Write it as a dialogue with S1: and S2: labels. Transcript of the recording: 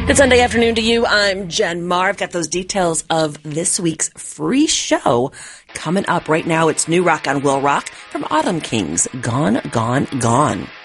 S1: Good Sunday afternoon to you. I'm Jen Marr. I've got those details of this week's free show coming up right now. It's New Rock on Will Rock from Autumn Kings, Gone, Gone, Gone.